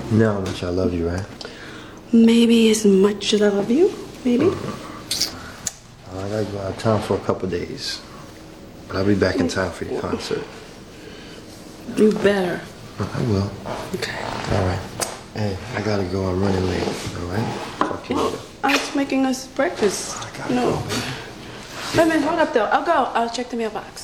You know how much I love you, right? Maybe as much as I love you. Maybe. I gotta go out of town for a couple days. But I'll be back in time for your concert. You better. I will. Okay. All right. Hey, I gotta go. I'm running late. All right? Talk to you later. I was making us breakfast. I gotta go, baby. Wait a minute, hold up though. I'll go. I'll check the mailbox.